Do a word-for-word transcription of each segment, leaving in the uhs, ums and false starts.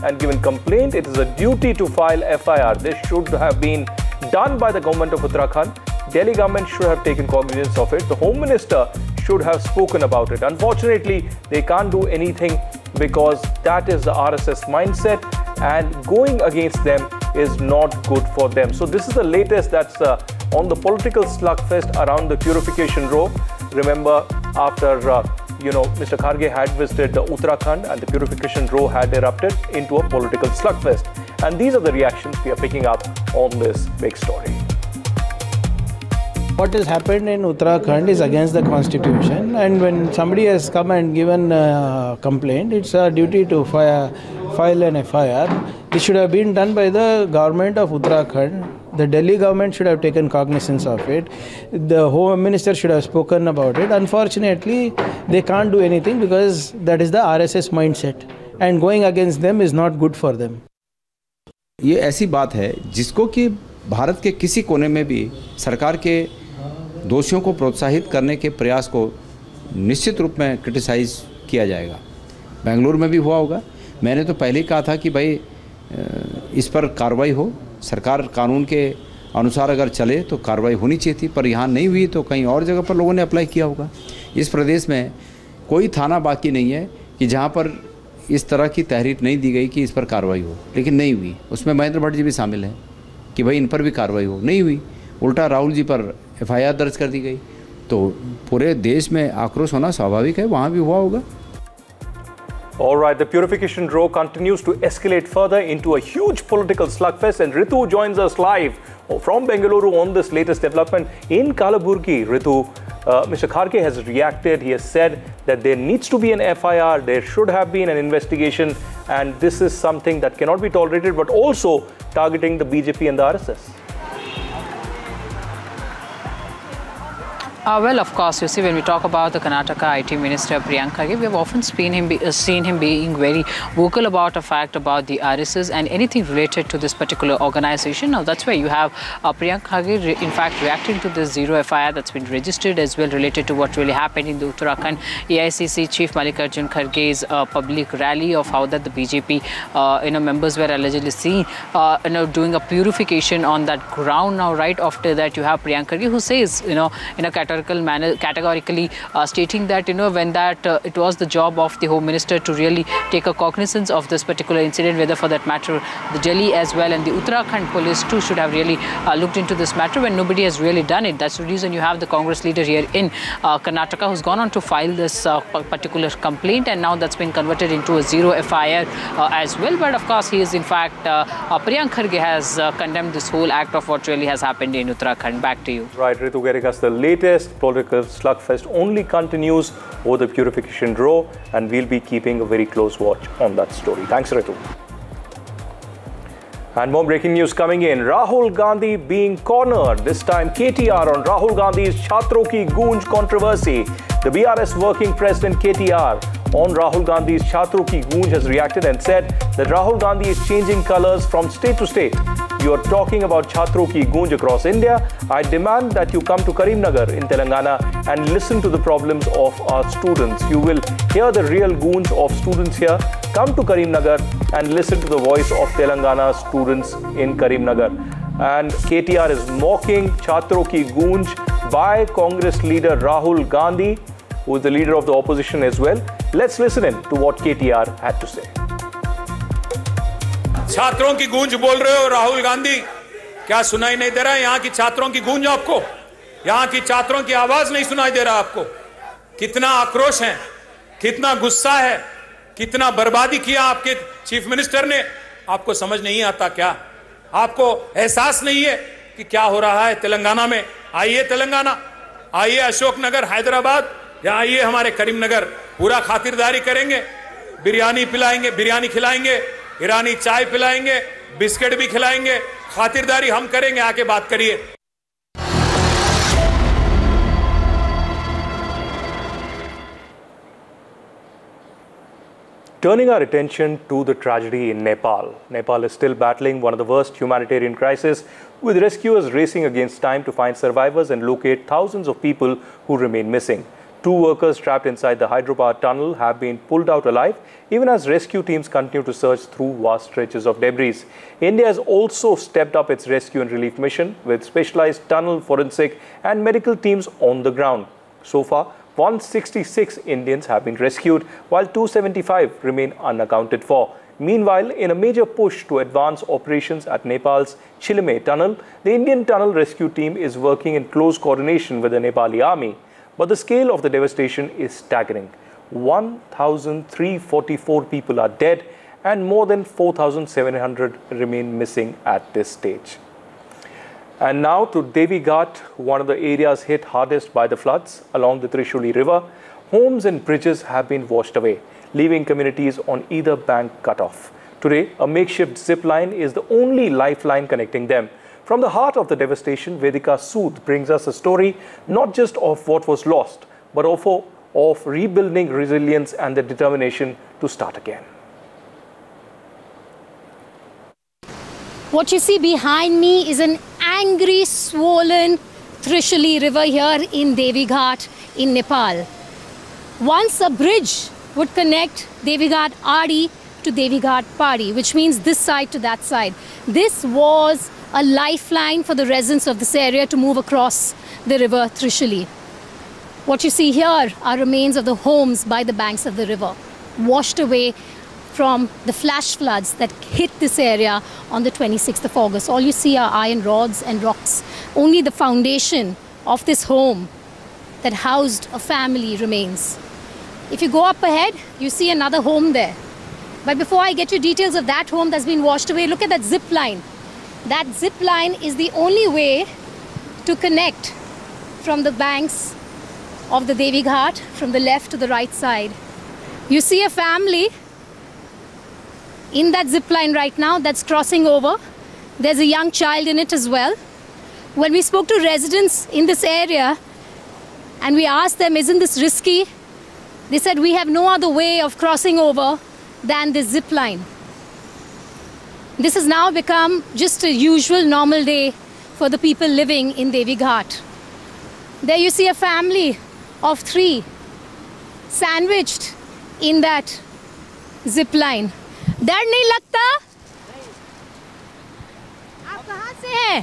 and given complaint, it is a duty to file F I R. This should have been done by the government of Uttarakhand. Delhi government should have taken cognizance of it. The Home Minister should have spoken about it. Unfortunately, they can't do anything because that is the R S S mindset, and going against them is not good for them. So this is the latest that's uh, on the political slugfest around the Purification Row. Remember, after uh, you know, Mister Kharge had visited uh, Uttarakhand and the Purification Row had erupted into a political slugfest. And these are the reactions we are picking up on this big story. What has happened in Uttarakhand is against the constitution, and when somebody has come and given a complaint, it's a duty to file, file an F I R. This should have been done by the government of Uttarakhand. The Delhi government should have taken cognizance of it. The Home Minister should have spoken about it. Unfortunately, they can't do anything because that is the R S S mindset, and going against them is not good for them. ये ऐसी बात है जिसको कि भारत के किसी कोने में भी सरकार के दोषियों को प्रोत्साहित करने के प्रयास को निश्चित रूप में क्रिटिसाइज़ किया जाएगा। बेंगलुरु में भी हुआ होगा। मैंने तो पहले ही कहा था कि भाई इस पर कार्रवाई हो, सरकार कानून के अनुसार अगर चले तो कार्रवाई होनी चाहिए थी, पर यहाँ नहीं हुई तो कहीं और जगह पर लोगों ने अप्लाई किया होगा। इस प्रदेश में कोई थाना बाकी नहीं है कि जहाँ पर इस तरह की तहरीर नहीं दी गई कि इस पर कार्रवाई हो, लेकिन नहीं हुई। उसमें महेंद्र भट्ट जी भी शामिल हैं कि भाई इन पर भी कार्रवाई हो, नहीं हुई। उल्टा राहुल जी पर एफ आई आर दर्ज कर दी गई। तो पूरे देश में आक्रोश होना स्वाभाविक है, वहाँ भी हुआ होगा। All right, the Purification Row continues to escalate further into a huge political slugfest, and Ritu joins us live from Bengaluru on this latest development in Kalaburgi. Ritu, uh, Mister Kharge has reacted. He has said that there needs to be an F I R, there should have been an investigation, and this is something that cannot be tolerated, but also targeting the B J P and the R S S. Uh, well, of course, you see, when we talk about the Karnataka I T Minister Priyank Kharge, we have often seen him, be, uh, seen him being very vocal about a fact about the R S S and anything related to this particular organization. Now, that's where you have uh, Priyank Kharge, in fact, reacting to this zero F I R that's been registered as well, related to what really happened in the Uttarakhand A I C C Chief Mallikarjun Kharge's uh, public rally of how that the B J P uh, you know, members were allegedly seen uh, you know, doing a purification on that ground. Now, right after that, you have Priyank Kharge, who says, you know, in a manner, categorically uh, stating that, you know, when that uh, it was the job of the Home Minister to really take a cognizance of this particular incident, whether for that matter the Delhi as well and the Uttarakhand police too should have really uh, looked into this matter, when nobody has really done it. That's the reason you have the Congress leader here in uh, Karnataka who's gone on to file this uh, particular complaint, and now that's been converted into a zero F I R uh, as well. But of course, he is in fact uh, uh, Priyank Kharge has uh, condemned this whole act of what really has happened in Uttarakhand. Back to you. Right, Ritu getting us the latest. Political slugfest only continues over the Purification Row, and we'll be keeping a very close watch on that story. Thanks, Ritu. And more breaking news coming in. Rahul Gandhi being cornered. This time K T R on Rahul Gandhi's Chhatron Ki Goonj controversy. The B R S working president K T R on Rahul Gandhi's Chhatron Ki Goonj has reacted and said that Rahul Gandhi is changing colors from state to state. You are talking about Chhatron Ki Goonj across India. I demand that you come to Karimnagar in Telangana and listen to the problems of our students. You will hear the real goonj of students here. Come to Karimnagar and listen to the voice of Telangana students in Karimnagar. And K T R is mocking Chhatron Ki Goonj by Congress leader Rahul Gandhi, who is the leader of the opposition as well. Let's listen in to what K T R had to say. छात्रों की गूंज बोल रहे हो राहुल गांधी, क्या सुनाई नहीं दे रहा है यहाँ की छात्रों की गूंज आपको? यहाँ की छात्रों की आवाज नहीं सुनाई दे रहा आपको? कितना आक्रोश है, कितना गुस्सा है, कितना बर्बादी किया आपके चीफ मिनिस्टर ने, आपको समझ नहीं आता क्या? आपको एहसास नहीं है कि क्या हो रहा है तेलंगाना में? आइए तेलंगाना, आइए अशोकनगर, हैदराबाद, या आइए हमारे करीमनगर, पूरा खातिरदारी करेंगे, बिरयानी पिलाएंगे, बिरयानी खिलाएंगे, ईरानी चाय पिलाएंगे, बिस्किट भी खिलाएंगे, खातिरदारी हम करेंगे, आके बात करिए। Turning our attention to the tragedy in Nepal. Nepal is still battling one of the worst humanitarian crises, with rescuers racing against time to find survivors and locate thousands of people who remain missing. Two workers trapped inside the Hyderabad tunnel have been pulled out alive, even as rescue teams continue to search through vast stretches of debris. India has also stepped up its rescue and relief mission with specialized tunnel, forensic and medical teams on the ground. So far, one hundred sixty-six Indians have been rescued, while two hundred seventy-five remain unaccounted for. Meanwhile, in a major push to advance operations at Nepal's Chilime tunnel, the Indian tunnel rescue team is working in close coordination with the Nepali army. But the scale of the devastation is staggering. one thousand three hundred forty-four people are dead and more than four thousand seven hundred remain missing at this stage. And now to Devi Ghat, one of the areas hit hardest by the floods along the Trishuli river. Homes and bridges have been washed away, leaving communities on either bank cut off. Today, a makeshift zip line is the only lifeline connecting them. From the heart of the devastation, Vedika Sood brings us a story not just of what was lost, but also of rebuilding resilience and the determination to start again. What you see behind me is an angry, swollen Trishuli river here in Devi Ghat in Nepal. Once a bridge would connect Devi Ghat Adi to Devi Ghat Padi, which means this side to that side. This was a lifeline for the residents of this area to move across the river Trishuli. What you see here are remains of the homes by the banks of the river, washed away from the flash floods that hit this area on the twenty-sixth of August. All you see are iron rods and rocks. Only the foundation of this home that housed a family remains. If you go up ahead, you see another home there. But before I get you details of that home that's been washed away, look at that zip line. That zip line is the only way to connect from the banks of the Devi Ghat from the left to the right side. You see a family in that zip line right now that's crossing over. There's a young child in it as well. When we spoke to residents in this area and we asked them, isn't this risky? They said, we have no other way of crossing over than this zip line. This has now become just a usual normal day for the people living in Devi Ghat. There you see a family of three sandwiched in that zip line. डर नहीं लगता? आप कहाँ से हैं?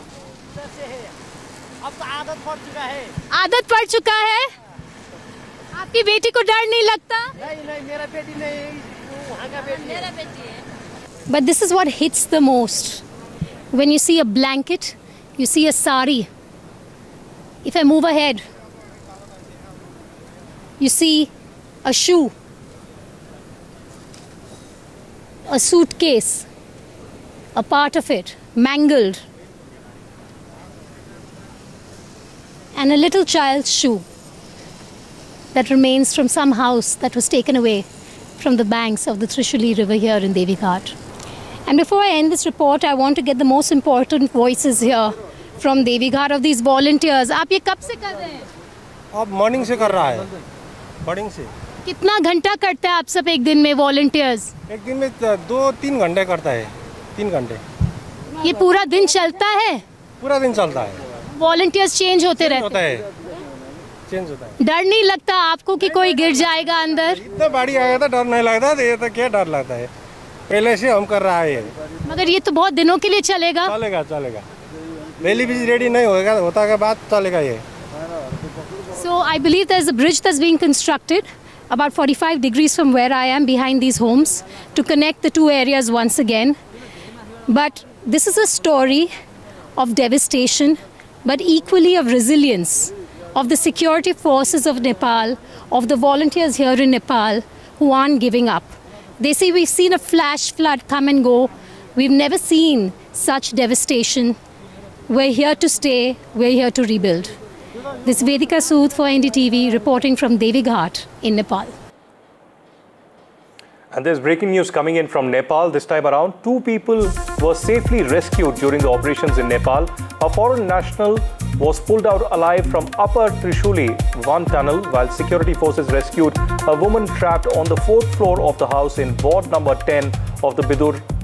अब तो आदत पड़ चुका है। आदत पड़ चुका है? आपकी बेटी को डर नहीं लगता? नहीं नहीं मेरा बेटी नहीं वहाँ का बेटी मेरा बेटी है। But this is what hits the most. When you see a blanket, you see a sari. If I move ahead, you see a shoe, a suitcase, a part of it mangled, and a little child's shoe that remains from some house that was taken away from the banks of the Trishuli river here in Devi Ghat. And before I end this report, I want to get the most important voices here from Devi Ghat of these volunteers. आप ये कब से कर रहे हैं? अब morning से कर रहा है, मॉर्निंग से। कितना घंटा करते हैं आप सब एक दिन में वॉलंटियर्स? एक दिन में दो तीन घंटे करता है, तीन घंटे। ये पूरा दिन चलता है? पूरा दिन चलता है। वॉलंटियर्स चेंज होते रहते होता है, चेंज होता है। डर नहीं लगता आपको कि कोई गिर जाएगा अंदर? इतना बाढ़ आया था, डर नहीं लगता, ये तो क्या डर लगता है, पहले से हम कर रहा है। मगर ये तो बहुत दिनों के लिए चलेगा। चलेगा चलेगा, पहले भी रेडी नहीं होगा, होता के बाद चलेगा ये। So I believe there's a bridge that's being constructed about forty-five degrees from where I am behind these homes to connect the two areas once again. But this is a story of devastation, but equally of resilience, of the security forces of Nepal, of the volunteers here in Nepal who aren't giving up. They say we've seen a flash flood come and go. We've never seen such devastation. We're here to stay. We're here to rebuild. This is Vedika Sood for N D T V reporting from Devi Ghat in Nepal. And there's breaking news coming in from Nepal. This time around, two people were safely rescued during the operations in Nepal. A foreign national was pulled out alive from Upper Trishuli one tunnel, while security forces rescued a woman trapped on the fourth floor of the house in ward number ten of the Bidur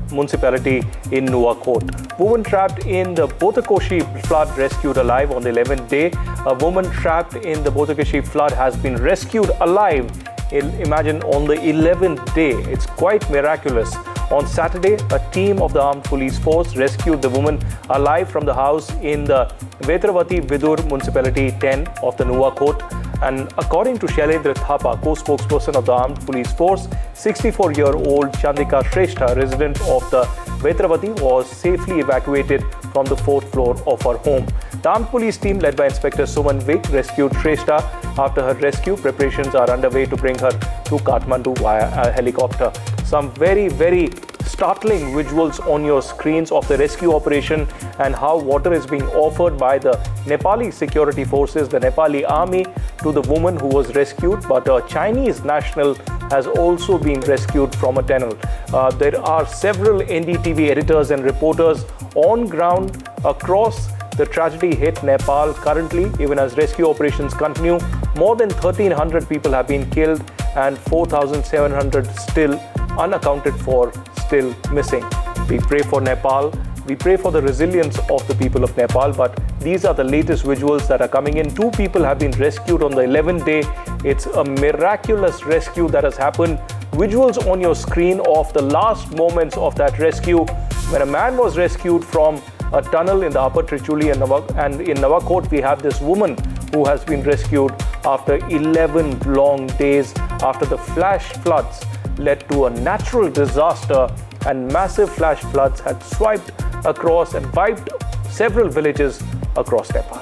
municipality in Nuwakot. Woman trapped in the Botakoshi flood rescued alive on the eleventh day. A woman trapped in the Botakoshi flood has been rescued alive. Imagine, on the eleventh day. It's quite miraculous. On Saturday, a team of the armed police force rescued the woman alive from the house in the Vetravati Vidur Municipality ten of the Nuwakot. And according to Shailendra Thapa, co-spokesperson of the armed police force, sixty-four-year-old Chandika Shrestha, resident of the Vetravati, was safely evacuated from the fourth floor of her home. The armed police team led by Inspector Suman Vik rescued Shrestha. After her rescue, preparations are underway to bring her to Kathmandu via a helicopter. Some very, very startling visuals on your screens of the rescue operation and how water is being offered by the Nepali security forces, the Nepali army, to the woman who was rescued. But a Chinese national has also been rescued from a tunnel. Uh, there are several N D T V editors and reporters on ground across the tragedy hit Nepal currently, even as rescue operations continue. More than thirteen hundred people have been killed and four thousand seven hundred still unaccounted for, still missing. We pray for Nepal. We pray for the resilience of the people of Nepal, but these are the latest visuals that are coming in. Two people have been rescued on the eleventh day. It's a miraculous rescue that has happened. Visuals on your screen of the last moments of that rescue, when a man was rescued from a tunnel in the Upper Trichuli, and, Navak and in Nuwakot we have this woman who has been rescued after eleven long days after the flash floods led to a natural disaster, and massive flash floods had swiped across and wiped several villages across Nepal.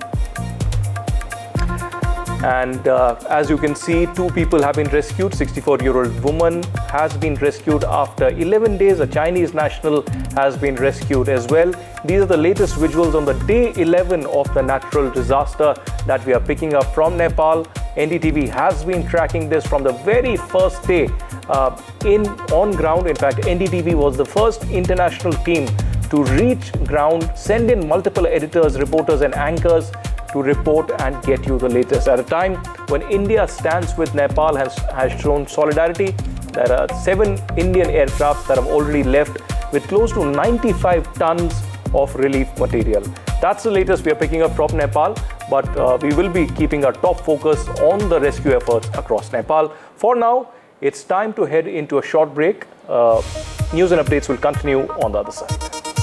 And uh, as you can see, two people have been rescued. sixty-four-year-old woman has been rescued after eleven days. A Chinese national has been rescued as well. These are the latest visuals on the day eleven of the natural disaster that we are picking up from Nepal. N D T V has been tracking this from the very first day uh, in on ground. In fact, N D T V was the first international team to reach ground, send in multiple editors, reporters and anchors to report and get you the latest. At a time when India stands with Nepal, has, has shown solidarity. There are seven Indian aircrafts that have already left with close to ninety-five tons of relief material. That's the latest we are picking up from Nepal, but uh, we will be keeping our top focus on the rescue efforts across Nepal. For now, it's time to head into a short break. Uh, news and updates will continue on the other side.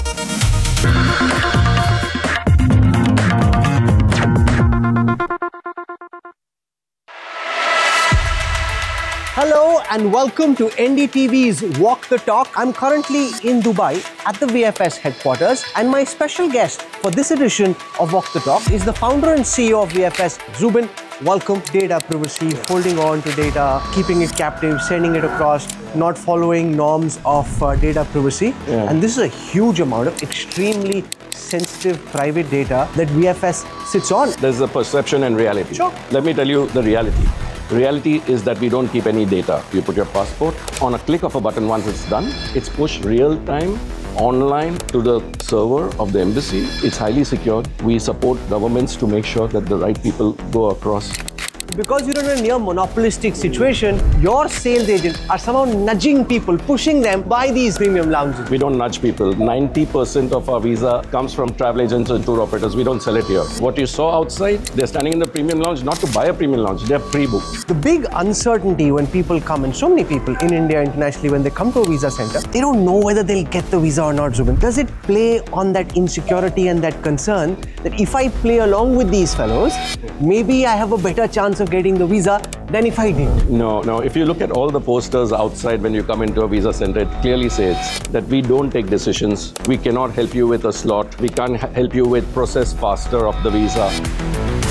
Hello and welcome to N D T V's Walk the Talk. I'm currently in Dubai at the V F S headquarters, and my special guest for this edition of Walk the Talk is the founder and C E O of V F S, Zubin. Welcome. Data privacy, holding on to data, keeping it captive, sending it across, not following norms of uh, data privacy. Yeah. And this is a huge amount of extremely sensitive private data that V F S sits on. There's a perception and reality. Sure. Let me tell you the reality. The reality is that we don't keep any data. You put your passport on a click of a button. Once it's done, it's pushed real time online to the server of the embassy. It's highly secured. We support governments to make sure that the right people go across. Because you're in a near monopolistic situation, your sales agents are somehow nudging people, pushing them by these premium lounges. We don't nudge people. ninety percent of our visa comes from travel agents and tour operators. We don't sell it here. What you saw outside, they're standing in the premium lounge not to buy a premium lounge. They're pre-booked. The big uncertainty when people come, and so many people in India internationally, when they come to a visa center, they don't know whether they'll get the visa or not, Zubin. Does it play on that insecurity and that concern that if I play along with these fellows, maybe I have a better chance of getting the visa than if I did? No, no. If you look at all the posters outside when you come into a visa center, it clearly says that we don't take decisions. We cannot help you with a slot. We can't help you with process faster of the visa.